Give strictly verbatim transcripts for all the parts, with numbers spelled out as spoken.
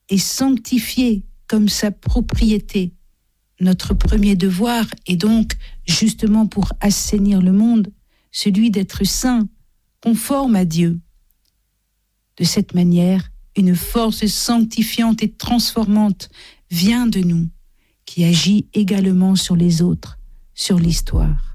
et sanctifié comme sa propriété. Notre premier devoir est donc, justement pour assainir le monde, celui d'être saint, conforme à Dieu. De cette manière, une force sanctifiante et transformante vient de nous, qui agit également sur les autres, sur l'histoire.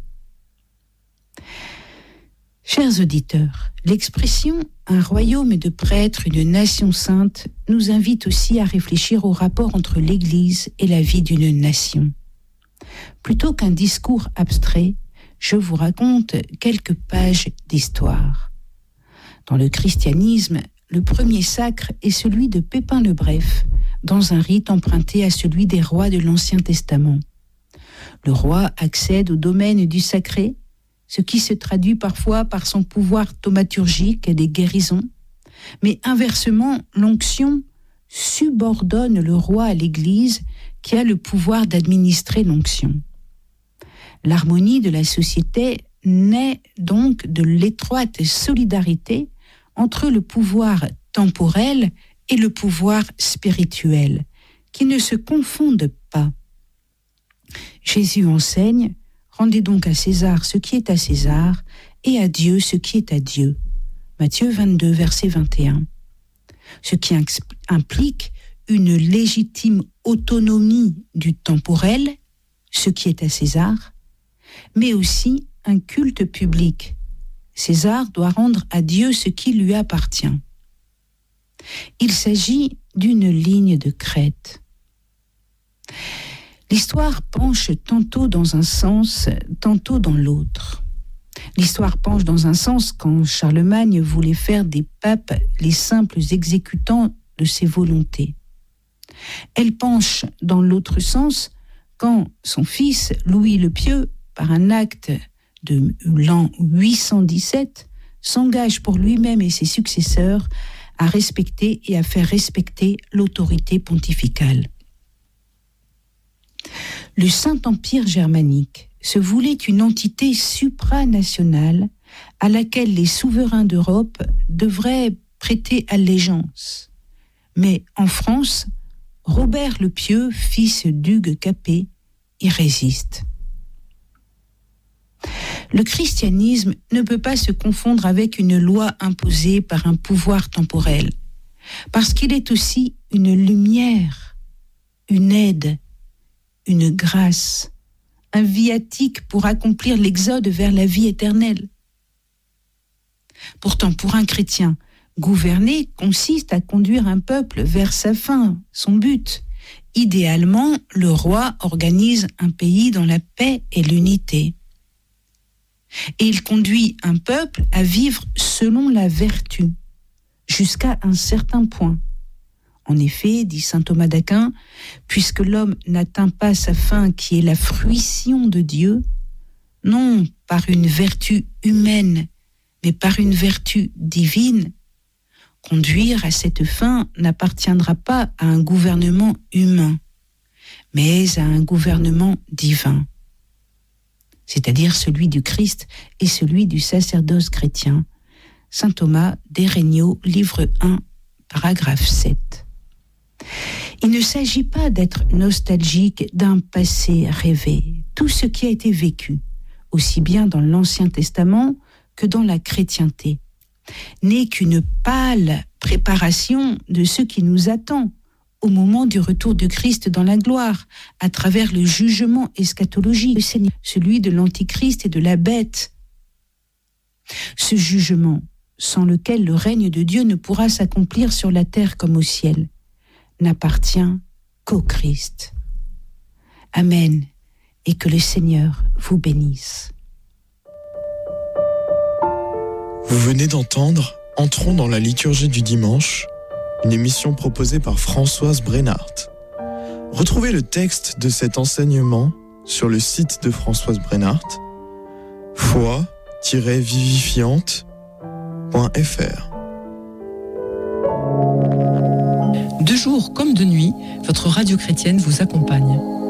Chers auditeurs, l'expression « un royaume de prêtres, une nation sainte » nous invite aussi à réfléchir au rapport entre l'Église et la vie d'une nation. Plutôt qu'un discours abstrait, je vous raconte quelques pages d'histoire. Dans le christianisme, le premier sacre est celui de Pépin le Bref, dans un rite emprunté à celui des rois de l'Ancien Testament. Le roi accède au domaine du sacré, ce qui se traduit parfois par son pouvoir thaumaturgique et des guérisons, mais inversement, l'onction subordonne le roi à l'Église qui a le pouvoir d'administrer l'onction. L'harmonie de la société naît donc de l'étroite solidarité entre le pouvoir temporel et le pouvoir spirituel, qui ne se confondent pas. Jésus enseigne « Rendez donc à César ce qui est à César et à Dieu ce qui est à Dieu ». Matthieu vingt-deux, verset vingt et un. Ce qui implique une légitime autonomie du temporel, ce qui est à César, mais aussi un culte public. César doit rendre à Dieu ce qui lui appartient. Il s'agit d'une ligne de crête. L'histoire penche tantôt dans un sens, tantôt dans l'autre. L'histoire penche dans un sens quand Charlemagne voulait faire des papes les simples exécutants de ses volontés. Elle penche dans l'autre sens quand son fils, Louis le Pieux, par un acte de l'an huit cent dix-sept, s'engage pour lui-même et ses successeurs à respecter et à faire respecter l'autorité pontificale. Le Saint-Empire germanique se voulait une entité supranationale à laquelle les souverains d'Europe devraient prêter allégeance. Mais en France, Robert le Pieux, fils d'Hugues Capet, y résiste. Le christianisme ne peut pas se confondre avec une loi imposée par un pouvoir temporel, parce qu'il est aussi une lumière, une aide, une grâce, un viatique pour accomplir l'exode vers la vie éternelle. Pourtant, pour un chrétien, gouverner consiste à conduire un peuple vers sa fin, son but. Idéalement, le roi organise un pays dans la paix et l'unité. Et il conduit un peuple à vivre selon la vertu, jusqu'à un certain point. En effet, dit saint Thomas d'Aquin, puisque l'homme n'atteint pas sa fin qui est la fruition de Dieu, non par une vertu humaine, mais par une vertu divine, conduire à cette fin n'appartiendra pas à un gouvernement humain, mais à un gouvernement divin, c'est-à-dire celui du Christ et celui du sacerdoce chrétien. Saint Thomas d'Héréniaux, livre un, paragraphe sept. Il ne s'agit pas d'être nostalgique d'un passé rêvé. Tout ce qui a été vécu, aussi bien dans l'Ancien Testament que dans la chrétienté, n'est qu'une pâle préparation de ce qui nous attend au moment du retour du Christ dans la gloire, à travers le jugement eschatologique, celui de l'Antichrist et de la bête. Ce jugement, sans lequel le règne de Dieu ne pourra s'accomplir sur la terre comme au ciel, n'appartient qu'au Christ. Amen, et que le Seigneur vous bénisse. Vous venez d'entendre « Entrons dans la liturgie du dimanche », une émission proposée par Françoise Brennart. Retrouvez le texte de cet enseignement sur le site de Françoise Brennart, foi tiret vivifiante point f r. De jour comme de nuit, votre radio chrétienne vous accompagne.